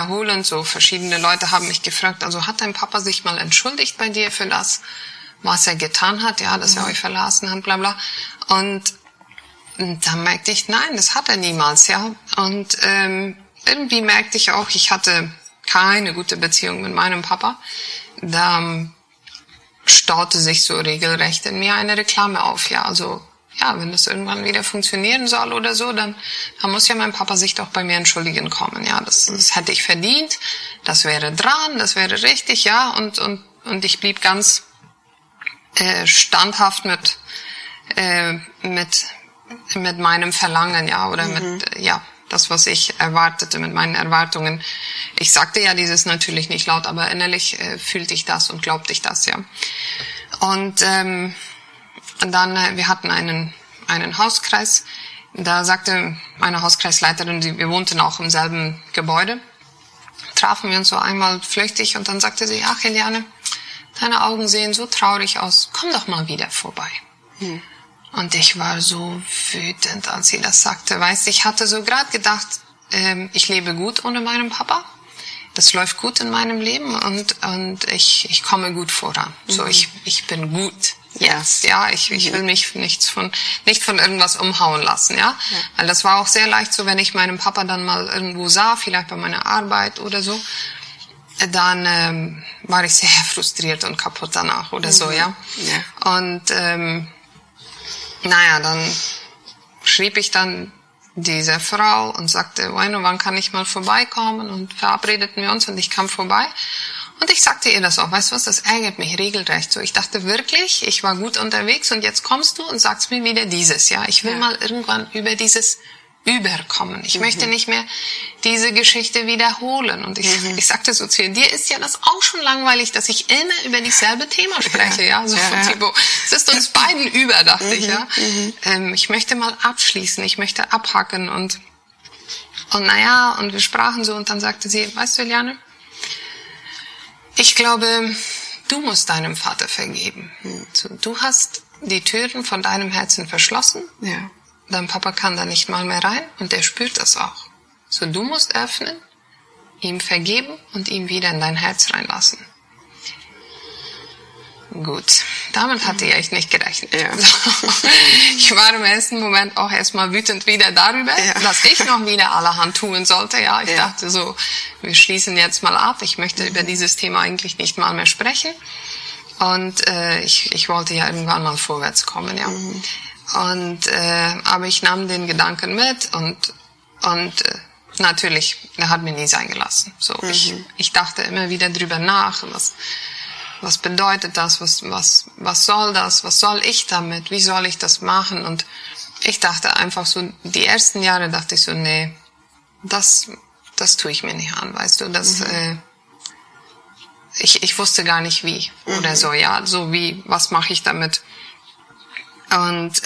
wiederholend, so verschiedene Leute haben mich gefragt, also hat dein Papa sich mal entschuldigt bei dir für das, was er getan hat, ja, dass er euch verlassen hat, bla bla. Und dann merkte ich, nein, das hat er niemals, ja. Und irgendwie merkte ich auch, ich hatte keine gute Beziehung mit meinem Papa. Da staute sich so regelrecht in mir eine Reklame auf, ja, also ja, wenn das irgendwann wieder funktionieren soll oder so, dann muss ja mein Papa sich doch bei mir entschuldigen kommen, ja, das hätte ich verdient, das wäre dran, das wäre richtig, ja, und ich blieb ganz standhaft mit meinem Verlangen, ja, oder mit, ja, das, was ich erwartete, mit meinen Erwartungen. Ich sagte ja dieses natürlich nicht laut, aber innerlich fühlte ich das und glaubte ich das, ja. Und dann, wir hatten einen Hauskreis, da sagte meine Hauskreisleiterin, wir wohnten auch im selben Gebäude, trafen wir uns so einmal flüchtig und dann sagte sie, ach Eliane, deine Augen sehen so traurig aus, komm doch mal wieder vorbei. Und ich war so wütend, als sie das sagte. Weißt, ich hatte so gerade gedacht, ich lebe gut ohne meinen Papa. Das läuft gut in meinem Leben und ich komme gut voran. So, ich bin gut jetzt, ja. Ich will mich nicht von irgendwas umhauen lassen, ja. Weil das war auch sehr leicht so, wenn ich meinen Papa dann mal irgendwo sah, vielleicht bei meiner Arbeit oder so, dann war ich sehr frustriert und kaputt danach oder so, ja. Und naja, dann schrieb ich dann dieser Frau und sagte, bueno, wann kann ich mal vorbeikommen? Und verabredeten wir uns und ich kam vorbei. Und ich sagte ihr das auch, weißt du was, das ärgert mich regelrecht so. Ich dachte wirklich, ich war gut unterwegs und jetzt kommst du und sagst mir wieder dieses, ja. Ich will mal irgendwann über dieses überkommen. Ich möchte nicht mehr diese Geschichte wiederholen. Und ich sagte so zu ihr, dir ist ja das auch schon langweilig, dass ich immer über dieselbe Thema spreche, ja. So von Thibaut. Es ist uns beiden über, dachte ich, ja. Ich möchte mal abschließen, ich möchte abhaken und naja, und wir sprachen so und dann sagte sie, weißt du, Eliane, ich glaube, du musst deinem Vater vergeben. So, du hast die Türen von deinem Herzen verschlossen. Ja. Dein Papa kann da nicht mal mehr rein und er spürt das auch. So, du musst öffnen, ihm vergeben und ihm wieder in dein Herz reinlassen. Gut, damit hatte ich echt nicht gerechnet. Ja. Ich war im ersten Moment auch erstmal wütend wieder darüber, dass ich noch wieder allerhand tun sollte. Ja, ich dachte so, wir schließen jetzt mal ab. Ich möchte über dieses Thema eigentlich nicht mal mehr sprechen. Und ich wollte ja irgendwann mal vorwärts kommen, ja. Und aber ich nahm den Gedanken mit und natürlich, er hat mir nie sein gelassen. So, ich dachte immer wieder drüber nach, was bedeutet das, was soll das, was soll ich damit, wie soll ich das machen? Und ich dachte einfach so, die ersten Jahre dachte ich so, nee, das tue ich mir nicht an, weißt du, das ich wusste gar nicht wie oder so, ja, so wie, was mache ich damit? Und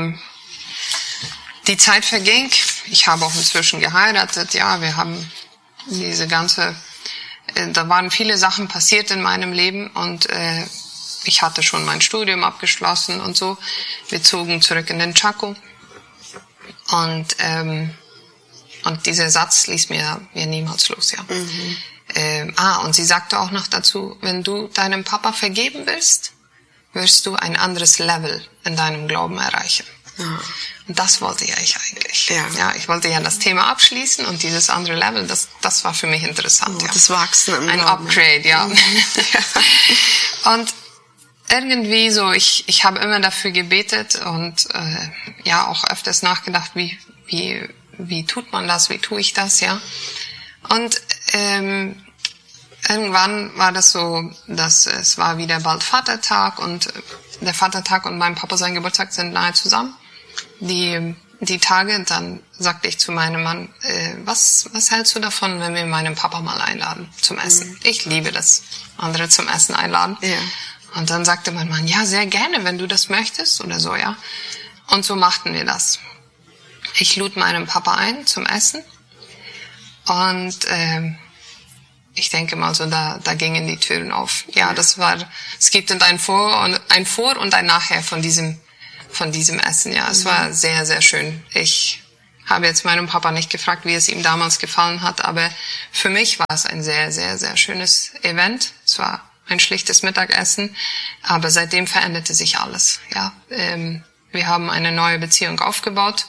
die Zeit verging. Ich habe auch inzwischen geheiratet. Ja, wir haben diese ganze, da waren viele Sachen passiert in meinem Leben und ich hatte schon mein Studium abgeschlossen und so. Wir zogen zurück in den Chaco und dieser Satz ließ mir niemals los, ja. Und sie sagte auch noch dazu, wenn du deinem Papa vergeben willst, wirst du ein anderes Level in deinem Glauben erreichen. Ja. Und das wollte ja ich eigentlich. Ja, ich wollte ja das Thema abschließen und dieses andere Level, das war für mich interessant. Ja. Das Wachsen im Ein Glauben. Upgrade, ja. Und irgendwie so, ich habe immer dafür gebetet und auch öfters nachgedacht, wie tut man das, wie tue ich das, ja. Und irgendwann war das so, dass es war wieder bald Vatertag und der Vatertag und mein Papa sein Geburtstag sind nahe zusammen. Die Tage, dann sagte ich zu meinem Mann, was hältst du davon, wenn wir meinen Papa mal einladen zum Essen? Ich liebe das, andere zum Essen einladen. Ja. Und dann sagte mein Mann, ja, sehr gerne, wenn du das möchtest oder so, ja. Und so machten wir das. Ich lud meinen Papa ein zum Essen und ich denke mal so, da gingen die Türen auf. Ja, es gibt ein Vor und ein Nachher von diesem Essen, ja. Es war sehr, sehr schön. Ich habe jetzt meinen Papa nicht gefragt, wie es ihm damals gefallen hat, aber für mich war es ein sehr, sehr, sehr schönes Event. Es war ein schlichtes Mittagessen, aber seitdem veränderte sich alles. Ja, wir haben eine neue Beziehung aufgebaut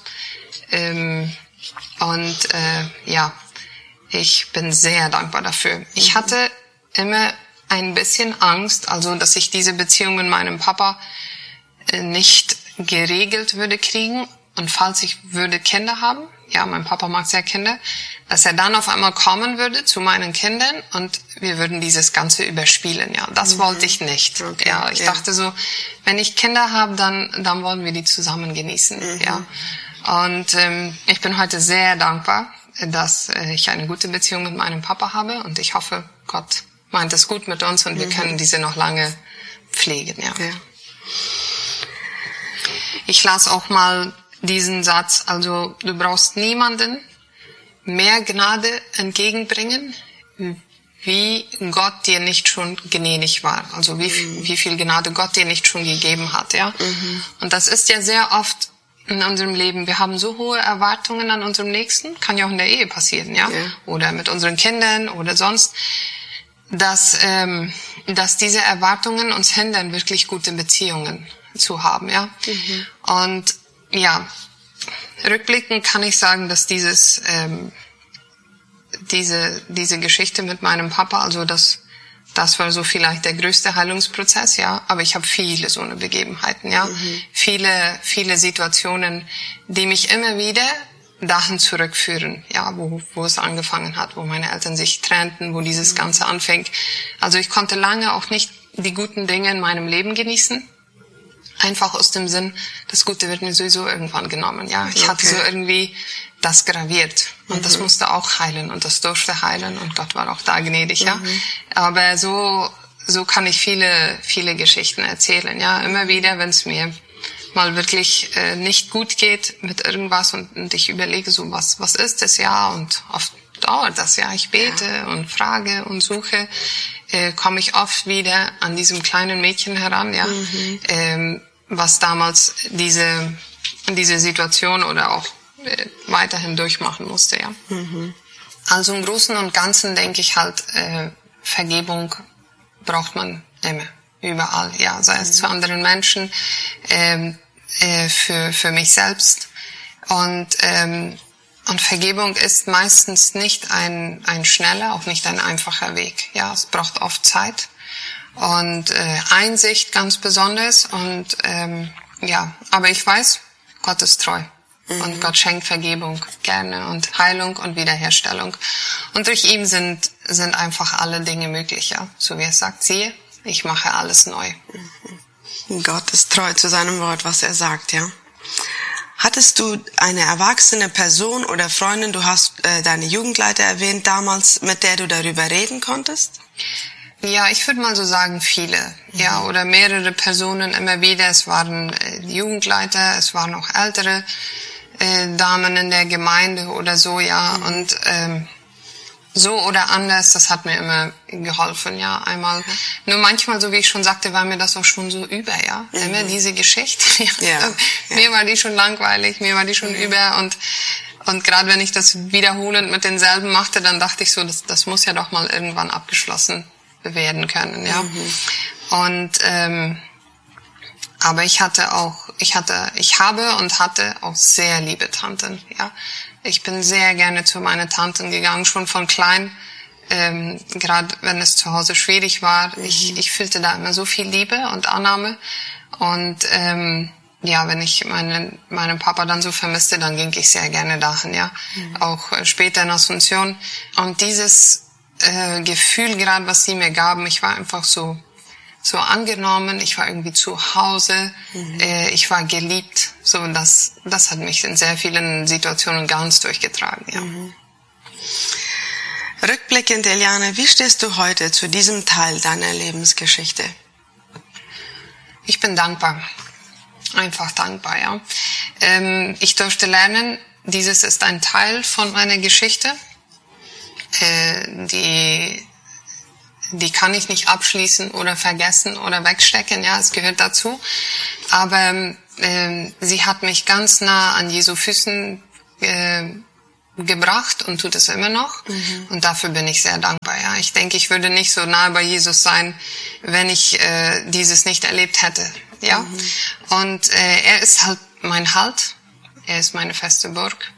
ja, ich bin sehr dankbar dafür. Ich hatte immer ein bisschen Angst, also dass ich diese Beziehung mit meinem Papa nicht geregelt würde kriegen. Und falls ich würde Kinder haben, ja, mein Papa mag sehr Kinder, dass er dann auf einmal kommen würde zu meinen Kindern und wir würden dieses Ganze überspielen, ja. Das wollte ich nicht. Okay, ja, ich dachte so, wenn ich Kinder habe, dann wollen wir die zusammen genießen, ja. Und ich bin heute sehr dankbar, dass ich eine gute Beziehung mit meinem Papa habe und ich hoffe, Gott meint es gut mit uns und wir können diese noch lange pflegen, ja. Ich las auch mal diesen Satz, also du brauchst niemanden mehr Gnade entgegenbringen, wie Gott dir nicht schon gnädig war. Also wie viel Gnade Gott dir nicht schon gegeben hat, ja. Und das ist ja sehr oft in unserem Leben. Wir haben so hohe Erwartungen an unserem Nächsten, kann ja auch in der Ehe passieren, ja. Oder mit unseren Kindern oder sonst, dass diese Erwartungen uns hindern, wirklich gute Beziehungen zu haben, ja. Und ja, rückblickend kann ich sagen, dass diese Geschichte mit meinem Papa, also das war so vielleicht der größte Heilungsprozess, ja. Aber ich habe viele so eine Begebenheiten, ja. Viele Situationen, die mich immer wieder dahin zurückführen, ja, wo es angefangen hat, wo meine Eltern sich trennten, wo dieses Ganze anfängt. Also ich konnte lange auch nicht die guten Dinge in meinem Leben genießen. Einfach aus dem Sinn, das Gute wird mir sowieso irgendwann genommen, ja. Ich hatte so irgendwie das graviert. Und das musste auch heilen und das durfte heilen und Gott war auch da gnädig, ja. Aber so kann ich viele Geschichten erzählen, ja. Immer wieder, wenn es mir mal wirklich nicht gut geht mit irgendwas und ich überlege so, was ist es, ja. Und oft dauert das, ja. Ich bete und frage und suche, komme ich oft wieder an diesem kleinen Mädchen heran, ja. Was damals diese Situation oder auch weiterhin durchmachen musste, ja. Also im Großen und Ganzen denke ich halt, Vergebung braucht man immer, überall, ja, sei es zu anderen Menschen, für mich selbst und Vergebung ist meistens nicht ein schneller, auch nicht ein einfacher Weg, ja, es braucht oft Zeit und Einsicht ganz besonders und ja, aber ich weiß, Gott ist treu. Und Gott schenkt Vergebung gerne und Heilung und Wiederherstellung. Und durch ihn sind einfach alle Dinge möglich, ja. So wie er sagt, siehe, ich mache alles neu. Gott ist treu zu seinem Wort, was er sagt, ja. Hattest du eine erwachsene Person oder Freundin, du hast deine Jugendleiter erwähnt damals, mit der du darüber reden konntest? Ja, ich würde mal so sagen, viele, ja, oder mehrere Personen immer wieder. Es waren Jugendleiter, es waren auch ältere Damen in der Gemeinde oder so, ja, und so oder anders, das hat mir immer geholfen, ja, einmal. Nur manchmal, so wie ich schon sagte, war mir das auch schon so über, ja, immer diese Geschichte. Mir war die schon langweilig, mir war die schon über und gerade wenn ich das wiederholend mit denselben machte, dann dachte ich so, das muss ja doch mal irgendwann abgeschlossen werden können, ja. Und aber ich habe und hatte auch sehr liebe Tanten, ja. Ich bin sehr gerne zu meinen Tanten gegangen, schon von klein, gerade wenn es zu Hause schwierig war. Ich fühlte da immer so viel Liebe und Annahme und ja, wenn ich meinen Papa dann so vermisste, dann ging ich sehr gerne dahin, ja. Auch später in Asunción. Und dieses Gefühl, gerade was sie mir gaben, ich war einfach so angenommen, ich war irgendwie zu Hause, ich war geliebt, so das hat mich in sehr vielen Situationen ganz durchgetragen, ja. Rückblickend, Eliane, wie stehst du heute zu diesem Teil deiner Lebensgeschichte? Ich bin dankbar, einfach dankbar, ja. Ich durfte lernen, dieses ist ein Teil von meiner Geschichte, die kann ich nicht abschließen oder vergessen oder wegstecken, ja, es gehört dazu. Aber sie hat mich ganz nah an Jesu Füßen gebracht und tut es immer noch. Und dafür bin ich sehr dankbar. Ja, ich denke, ich würde nicht so nahe bei Jesus sein, wenn ich dieses nicht erlebt hätte. Ja, und er ist halt mein Halt. Er ist meine feste Burg.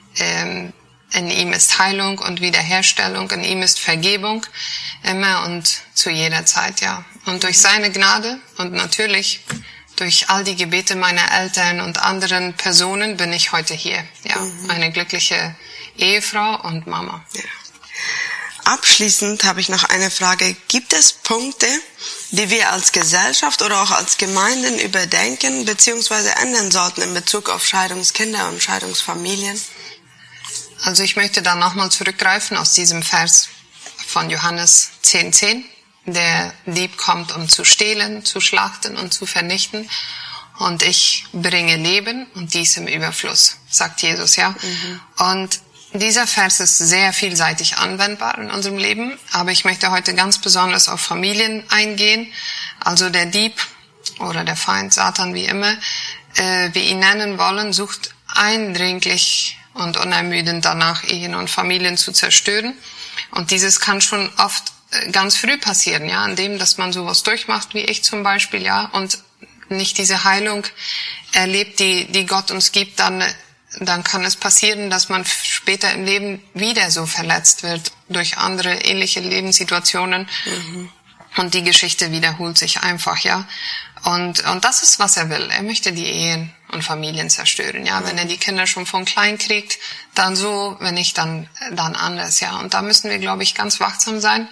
In ihm ist Heilung und Wiederherstellung. In ihm ist Vergebung immer und zu jeder Zeit. Ja, und durch seine Gnade und natürlich durch all die Gebete meiner Eltern und anderen Personen bin ich heute hier. Ja, eine glückliche Ehefrau und Mama. Ja. Abschließend habe ich noch eine Frage. Gibt es Punkte, die wir als Gesellschaft oder auch als Gemeinden überdenken bzw. ändern sollten in Bezug auf Scheidungskinder und Scheidungsfamilien? Also ich möchte da nochmal zurückgreifen aus diesem Vers von Johannes 10,10. Der Dieb kommt, um zu stehlen, zu schlachten und zu vernichten. Und ich bringe Leben und dies im Überfluss, sagt Jesus, ja. Und dieser Vers ist sehr vielseitig anwendbar in unserem Leben, aber ich möchte heute ganz besonders auf Familien eingehen. Also der Dieb oder der Feind, Satan, wie immer wir ihn nennen wollen, sucht eindringlich und unermüdend danach, Ehen und Familien zu zerstören. Und dieses kann schon oft ganz früh passieren, ja, indem, dass man sowas durchmacht, wie ich zum Beispiel, ja, und nicht diese Heilung erlebt, die Gott uns gibt, dann kann es passieren, dass man später im Leben wieder so verletzt wird durch andere ähnliche Lebenssituationen. Und die Geschichte wiederholt sich einfach, ja. Und das ist, was er will. Er möchte die Ehen und Familien zerstören, ja. Wenn er die Kinder schon von klein kriegt, dann so, wenn nicht, dann anders, ja. Und da müssen wir, glaube ich, ganz wachsam sein,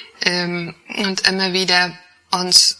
und immer wieder uns,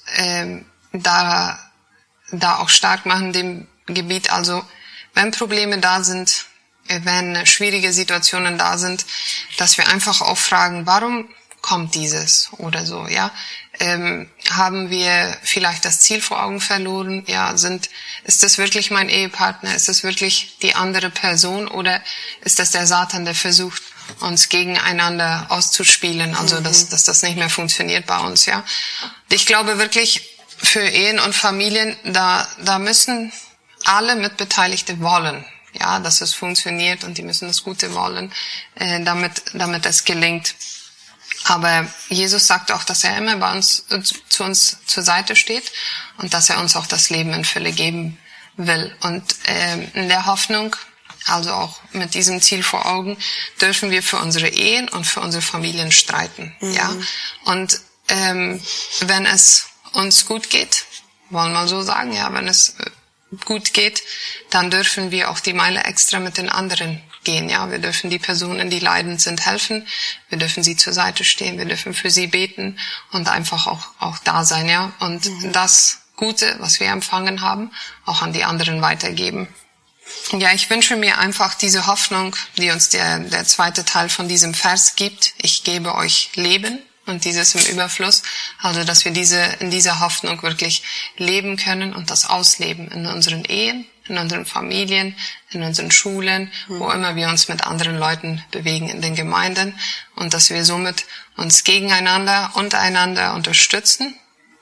da auch stark machen, dem Gebiet, also, wenn Probleme da sind, wenn schwierige Situationen da sind, dass wir einfach auch fragen, warum kommt dieses oder so, ja? Haben wir vielleicht das Ziel vor Augen verloren? Ja, ist das wirklich mein Ehepartner? Ist das wirklich die andere Person? Oder ist das der Satan, der versucht, uns gegeneinander auszuspielen? Also, dass das nicht mehr funktioniert bei uns, ja? Ich glaube wirklich, für Ehen und Familien, da müssen alle Mitbeteiligte wollen, ja, dass es funktioniert, und die müssen das Gute wollen, damit es gelingt. Aber Jesus sagt auch, dass er immer bei uns, zu uns zur Seite steht und dass er uns auch das Leben in Fülle geben will. Und in der Hoffnung, also auch mit diesem Ziel vor Augen, dürfen wir für unsere Ehen und für unsere Familien streiten, ja. Und wenn es uns gut geht, wollen wir mal so sagen, ja, wenn es gut geht, dann dürfen wir auch die Meile extra mit den anderen gehen, ja. Wir dürfen die Personen, die leidend sind, helfen. Wir dürfen sie zur Seite stehen. Wir dürfen für sie beten und einfach auch da sein, ja. Und das Gute, was wir empfangen haben, auch an die anderen weitergeben. Ja, ich wünsche mir einfach diese Hoffnung, die uns der zweite Teil von diesem Vers gibt. Ich gebe euch Leben. Und dieses im Überfluss, also dass wir in dieser Hoffnung wirklich leben können und das ausleben in unseren Ehen, in unseren Familien, in unseren Schulen, wo immer wir uns mit anderen Leuten bewegen in den Gemeinden, und dass wir somit uns gegeneinander, untereinander unterstützen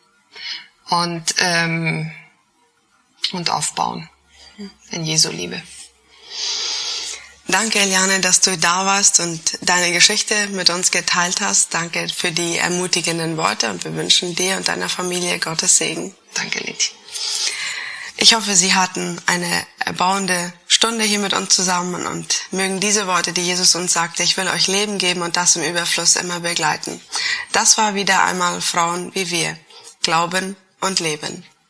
und aufbauen in Jesu Liebe. Danke, Eliane, dass du da warst und deine Geschichte mit uns geteilt hast. Danke für die ermutigenden Worte, und wir wünschen dir und deiner Familie Gottes Segen. Danke, Liti. Ich hoffe, Sie hatten eine erbauende Stunde hier mit uns zusammen und mögen diese Worte, die Jesus uns sagte, ich will euch Leben geben und das im Überfluss, immer begleiten. Das war wieder einmal Frauen wie wir. Glauben und Leben.